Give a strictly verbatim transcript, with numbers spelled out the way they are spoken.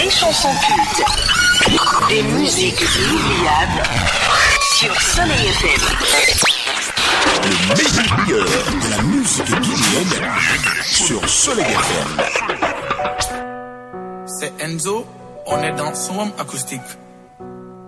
Des chansons cultes. Des musiques inoubliables sur Soleil F M. Le meilleur de la musique guinéenne sur Soleil F M. C'est Enzo, on est dans Swam Acoustique.